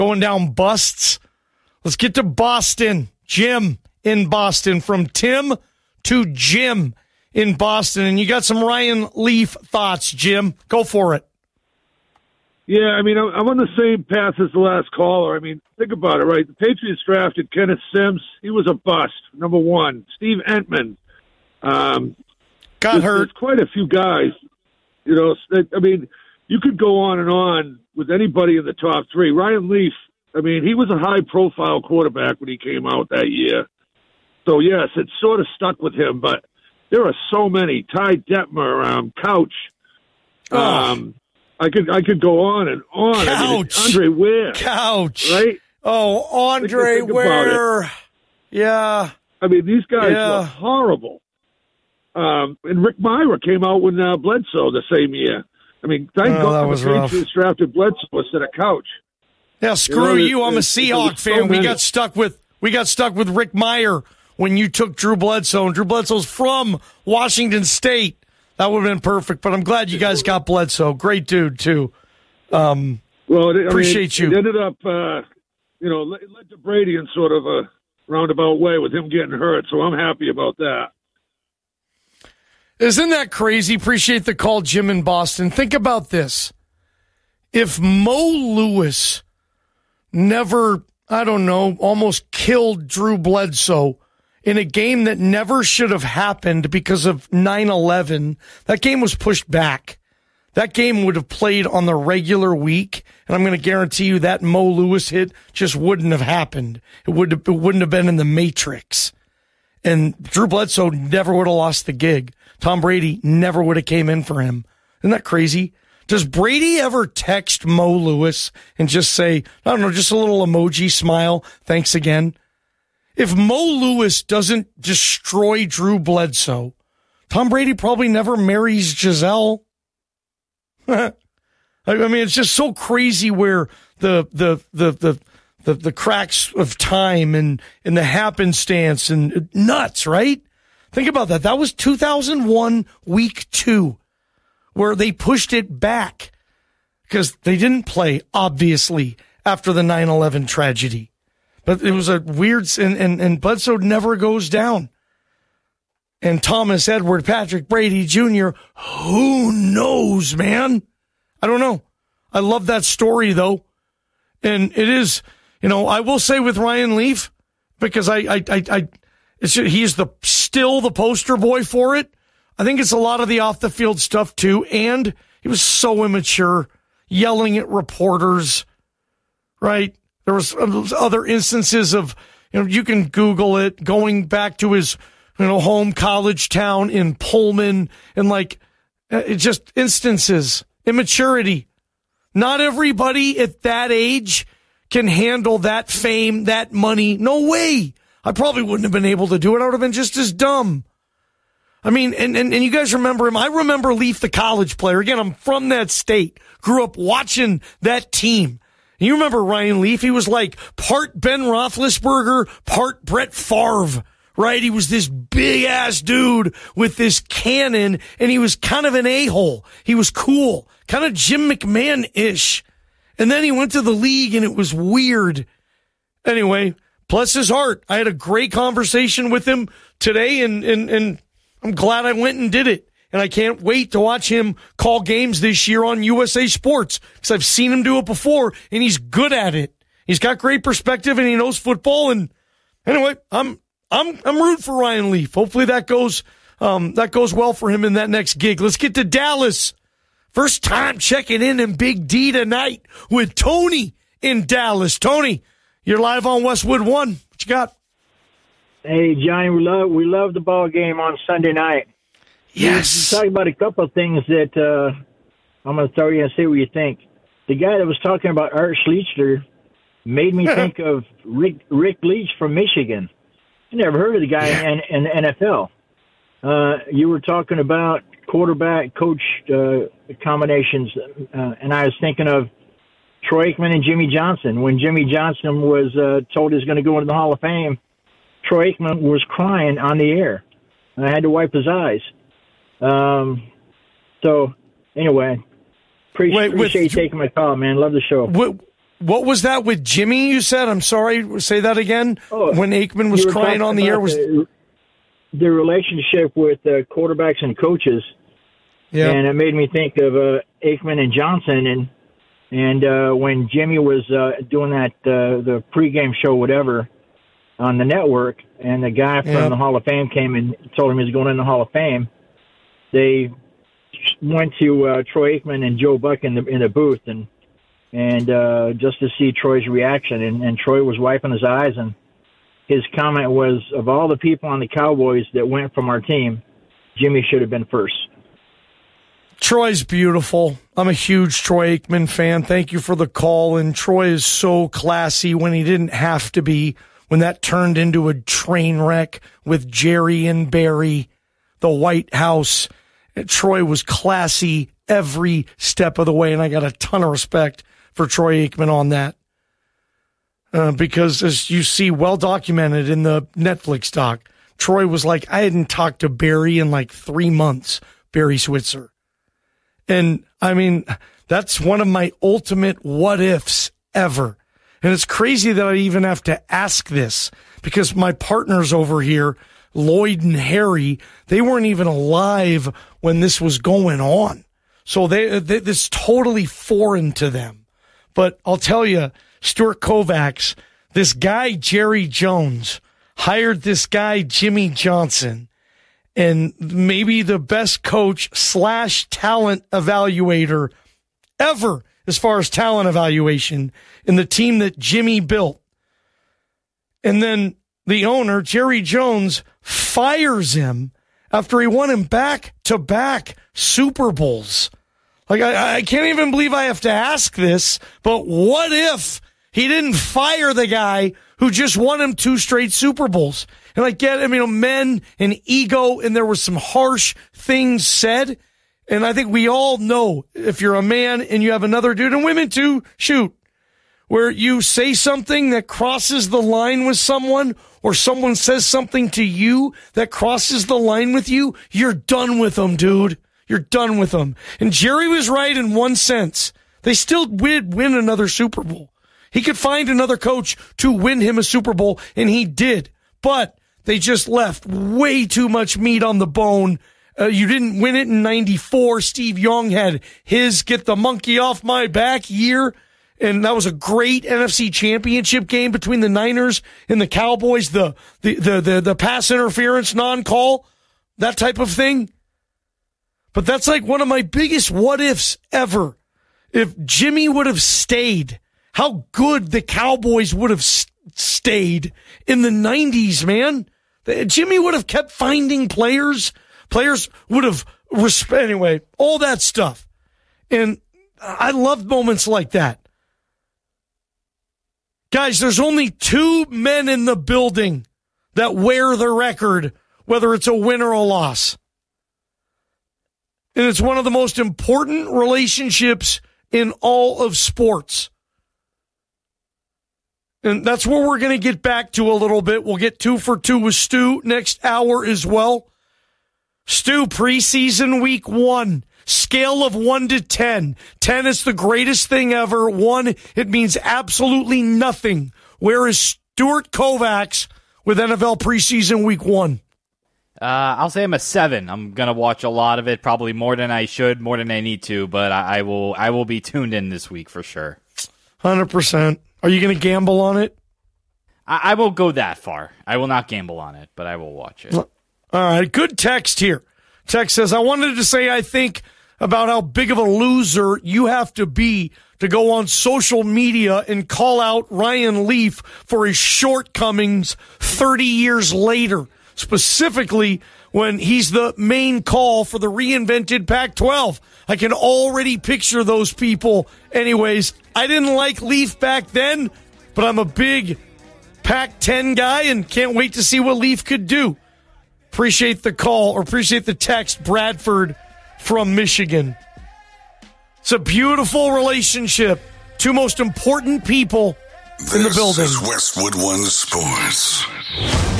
going down busts. Let's get to Boston. Jim in Boston. From Tim to Jim in Boston. And you got some Ryan Leaf thoughts, Jim. Go for it. Yeah, I mean, I'm on the same path as the last caller. I mean, think about it, right? The Patriots drafted Kenneth Sims. He was a bust, number one. Steve Entman. Got hurt. There's quite a few guys. You know, I mean, you could go on and on with anybody in the top three. Ryan Leaf, I mean, he was a high-profile quarterback when he came out that year. So, yes, it sort of stuck with him, but there are so many. Ty Detmer, Couch. I could go on and on. Couch. I mean, Andre Ware. Couch. Right? Oh, Andre Ware. Yeah. I mean, these guys were horrible. And Rick Myra came out with Bledsoe the same year. I mean, thank God the Patriots drafted Bledsoe instead of Couch. Yeah, screw you. I'm a Seahawk fan. We got stuck with Rick Meyer when you took Drew Bledsoe. And Drew Bledsoe's from Washington State. That would have been perfect. But I'm glad you guys got Bledsoe. Great dude too. Appreciate you. It ended up, it led to Brady in sort of a roundabout way with him getting hurt. So I'm happy about that. Isn't that crazy? Appreciate the call, Jim in Boston. Think about this. If Mo Lewis never, almost killed Drew Bledsoe in a game that never should have happened because of 9/11, that game was pushed back. That game would have played on the regular week, and I'm going to guarantee you that Mo Lewis hit just wouldn't have happened. It wouldn't have been in the Matrix. And Drew Bledsoe never would have lost the gig. Tom Brady never would have came in for him. Isn't that crazy? Does Brady ever text Mo Lewis and just say, just a little emoji smile, thanks again? If Mo Lewis doesn't destroy Drew Bledsoe, Tom Brady probably never marries Giselle. I mean, it's just so crazy where the cracks of time and the happenstance and nuts, right? Think about that. That was 2001 week 2 where they pushed it back because they didn't play, obviously, after the 9/11 tragedy. But it was a weird, and Bledsoe never goes down. And Thomas Edward Patrick Brady Jr., who knows, man? I don't know. I love that story, though. And it is, I will say with Ryan Leaf, because he's still the poster boy for it. I think it's a lot of the off the field stuff too. And he was so immature, yelling at reporters, right? There was other instances of, you can Google it, going back to his, home college town in Pullman and just instances, immaturity. Not everybody at that age can handle that fame, that money. No way. I probably wouldn't have been able to do it. I would have been just as dumb. I mean, and you guys remember him. I remember Leaf, the college player. Again, I'm from that state. Grew up watching that team. And you remember Ryan Leaf? He was like part Ben Roethlisberger, part Brett Favre, right? He was this big-ass dude with this cannon, and he was kind of an a-hole. He was cool, kind of Jim McMahon-ish. And then he went to the league, and it was weird. Anyway, bless his heart. I had a great conversation with him today, and I'm glad I went and did it. And I can't wait to watch him call games this year on USA Sports because I've seen him do it before, and he's good at it. He's got great perspective, and he knows football. And anyway, I'm rooting for Ryan Leaf. Hopefully that goes well for him in that next gig. Let's get to Dallas. First time checking in Big D tonight with Tony in Dallas. Tony, you're live on Westwood One. What you got? Hey, Johnny, we love the ball game on Sunday night. Yes. You talk about a couple of things that I'm going to throw you and see what you think. The guy that was talking about Art Schlichter made me think of Rick Leach from Michigan. I never heard of the guy in the NFL. You were talking about quarterback coach combinations, and I was thinking of Troy Aikman and Jimmy Johnson. When Jimmy Johnson was told he was going to go into the Hall of Fame, Troy Aikman was crying on the air. And I had to wipe his eyes. So, anyway, appreciate you taking my call, man. Love the show. what was that with Jimmy, you said? I'm sorry, say that again. Oh, when Aikman was crying on the air. Was the relationship with quarterbacks and coaches. Yeah. And it made me think of Aikman and Johnson. And when Jimmy was doing that, the pregame show, whatever, on the network, and the guy from the Hall of Fame came and told him he was going in the Hall of Fame, they went to Troy Aikman and Joe Buck in the booth and just to see Troy's reaction. And Troy was wiping his eyes, and his comment was, of all the people on the Cowboys that went from our team, Jimmy should have been first. Troy's beautiful. I'm a huge Troy Aikman fan. Thank you for the call. And Troy is so classy when he didn't have to be, when that turned into a train wreck with Jerry and Barry, the White House. Troy was classy every step of the way, and I got a ton of respect for Troy Aikman on that. Because as you see, well documented in the Netflix doc, Troy was like, I hadn't talked to Barry in like 3 months, Barry Switzer. And I mean, that's one of my ultimate what ifs ever. And it's crazy that I even have to ask this because my partners over here, Lloyd and Harry, they weren't even alive when this was going on. So this totally foreign to them. But I'll tell you, Stuart Kovacs, this guy, Jerry Jones, hired this guy, Jimmy Johnson, and maybe the best coach / talent evaluator ever as far as talent evaluation in the team that Jimmy built. And then the owner, Jerry Jones, fires him after he won him back-to-back Super Bowls. Like, I can't even believe I have to ask this, but what if he didn't fire the guy who just won him 2 straight Super Bowls? And I get, men and ego, and there were some harsh things said. And I think we all know if you're a man and you have another dude, and women too, shoot, where you say something that crosses the line with someone, or someone says something to you that crosses the line with you, you're done with them, dude. You're done with them. And Jerry was right in one sense. They still would win another Super Bowl. He could find another coach to win him a Super Bowl, and he did. But they just left way too much meat on the bone. You didn't win it in 94. Steve Young had his get the monkey off my back year. And that was a great NFC championship game between the Niners and the Cowboys. The pass interference non-call, that type of thing. But that's like one of my biggest what ifs ever. If Jimmy would have stayed, how good the Cowboys would have stayed in the 90s, man. Jimmy would have kept finding players. Players would have anyway, all that stuff. And I love moments like that. Guys, there's only 2 men in the building that wear the record, whether it's a win or a loss. And it's one of the most important relationships in all of sports. And that's where we're going to get back to a little bit. We'll get 2 for 2 with Stu next hour as well. Stu, preseason week 1, scale of 1 to 10. 10 is the greatest thing ever. 1, it means absolutely nothing. Where is Stuart Kovacs with NFL preseason week 1? I'll say I'm a 7. I'm going to watch a lot of it, probably more than I should, more than I need to, but I will be tuned in this week for sure. 100%. Are you going to gamble on it? I won't go that far. I will not gamble on it, but I will watch it. All right, good text here. Text says, I wanted to say I think about how big of a loser you have to be to go on social media and call out Ryan Leaf for his shortcomings 30 years later. Specifically when he's the main call for the reinvented Pac-12. I can already picture those people. Anyways, I didn't like Leaf back then, but I'm a big Pac-10 guy and can't wait to see what Leaf could do. Appreciate the call, or appreciate the text, Bradford from Michigan. It's a beautiful relationship. 2 most important people in the building. This is Westwood One Sports.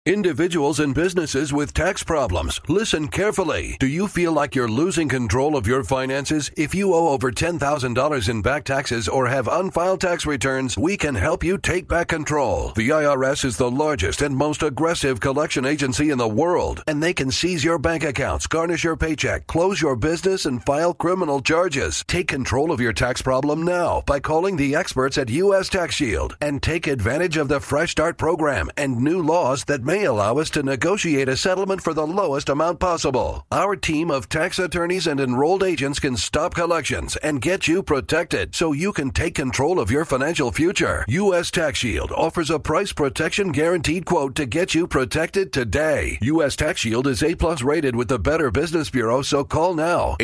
Individuals and businesses with tax problems, listen carefully. Do you feel like you're losing control of your finances? If you owe over $10,000 in back taxes or have unfiled tax returns, we can help you take back control. The IRS is the largest and most aggressive collection agency in the world, and they can seize your bank accounts, garnish your paycheck, close your business, and file criminal charges. Take control of your tax problem now by calling the experts at U.S. Tax Shield and take advantage of the Fresh Start program and new laws that may allow us to negotiate a settlement for the lowest amount possible. Our team of tax attorneys and enrolled agents can stop collections and get you protected so you can take control of your financial future. U.S. Tax Shield offers a price protection guaranteed quote to get you protected today. U.S. Tax Shield is A+ rated with the Better Business Bureau, so call now.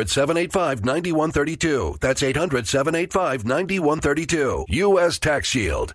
800-785-9132. That's 800-785-9132. U.S. Tax Shield.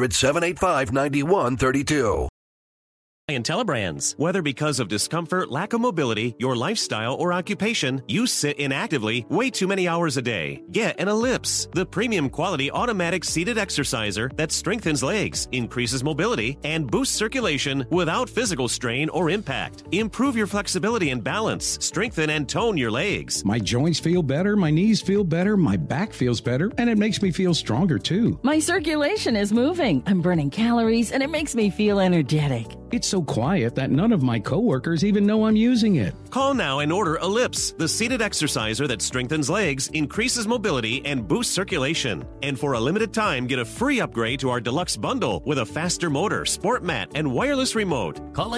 800-785-9132. And Telebrands. Whether because of discomfort, lack of mobility, your lifestyle, or occupation, you sit inactively way too many hours a day. Get an Ellipse, the premium quality automatic seated exerciser that strengthens legs, increases mobility, and boosts circulation without physical strain or impact. Improve your flexibility and balance, strengthen and tone your legs. My joints feel better, my knees feel better, my back feels better, and it makes me feel stronger too. My circulation is moving, I'm burning calories, and it makes me feel energetic. It's so quiet that none of my coworkers even know I'm using it. Call now and order Ellipse, the seated exerciser that strengthens legs, increases mobility, and boosts circulation. And for a limited time, get a free upgrade to our deluxe bundle with a faster motor, sport mat, and wireless remote. Call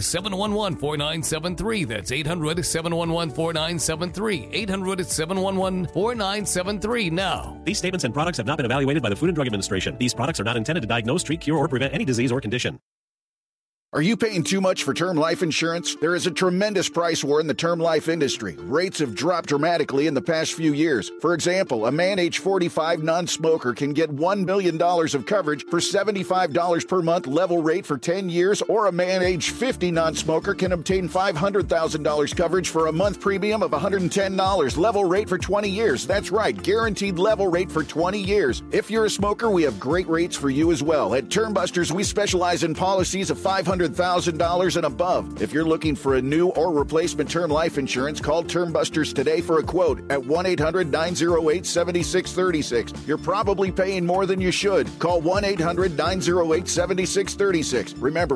800-711-4973. That's 800-711-4973. 800-711-4973 now. These statements and products have not been evaluated by the Food and Drug Administration. These products are not intended to diagnose, treat, cure, or prevent any disease or condition. Are you paying too much for term life insurance? There is a tremendous price war in the term life industry. Rates have dropped dramatically in the past few years. For example, a man age 45 non-smoker can get $1 million of coverage for $75 per month level rate for 10 years, or a man age 50 non-smoker can obtain $500,000 coverage for a month premium of $110 level rate for 20 years. That's right, guaranteed level rate for 20 years. If you're a smoker, we have great rates for you as well. At Term Busters, we specialize in policies of $500,000 and above. If you're looking for a new or replacement term life insurance, call Term Busters today for a quote at 1-800-908-7636. You're probably paying more than you should. Call 1-800-908-7636. Remember,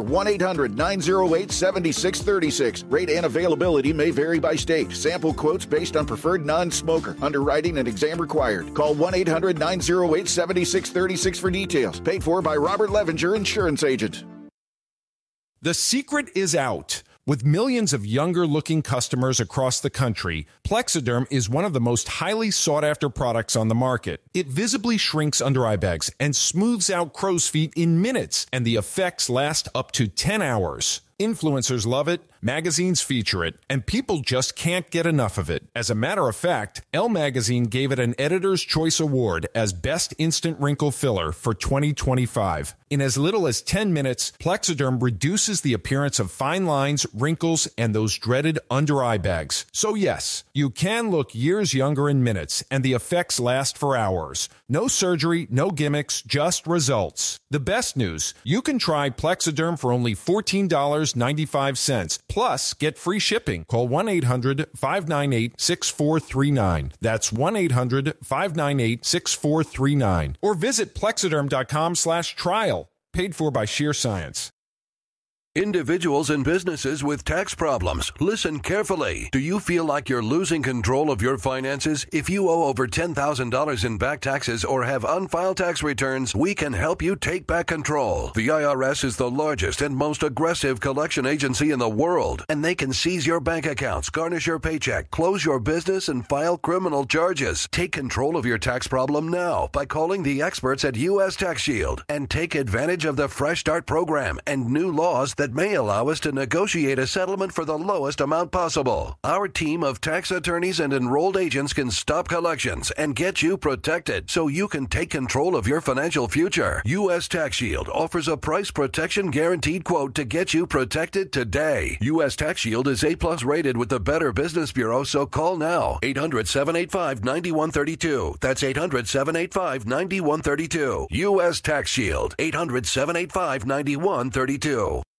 1-800-908-7636. Rate and availability may vary by state. Sample quotes based on preferred non-smoker. Underwriting and exam required. Call 1-800-908-7636 for details. Paid for by Robert Levenger, Insurance Agent. The secret is out. With millions of younger-looking customers across the country, Plexiderm is one of the most highly sought-after products on the market. It visibly shrinks under-eye bags and smooths out crow's feet in minutes, and the effects last up to 10 hours. Influencers love it, magazines feature it, and people just can't get enough of it. As a matter of fact, Elle Magazine gave it an Editor's Choice Award as Best Instant Wrinkle Filler for 2025. In as little as 10 minutes, Plexiderm reduces the appearance of fine lines, wrinkles, and those dreaded under-eye bags. So yes, you can look years younger in minutes, and the effects last for hours. No surgery, no gimmicks, just results. The best news, you can try Plexiderm for only $14.95. Plus, get free shipping. Call 1-800-598-6439. That's 1-800-598-6439. Or visit Plexiderm.com/trial. Paid for by Sheer Science. Individuals and businesses with tax problems, listen carefully. Do you feel like you're losing control of your finances? If you owe over $10,000 in back taxes or have unfiled tax returns, we can help you take back control. The IRS is the largest and most aggressive collection agency in the world, and they can seize your bank accounts, garnish your paycheck, close your business, and file criminal charges. Take control of your tax problem now by calling the experts at U.S. Tax Shield and take advantage of the Fresh Start program and new laws that may allow us to negotiate a settlement for the lowest amount possible. Our team of tax attorneys and enrolled agents can stop collections and get you protected so you can take control of your financial future. U.S. Tax Shield offers a price protection guaranteed quote to get you protected today. U.S. Tax Shield is A+ rated with the Better Business Bureau, so call now. 800-785-9132. That's 800-785-9132. U.S. Tax Shield. 800-785-9132.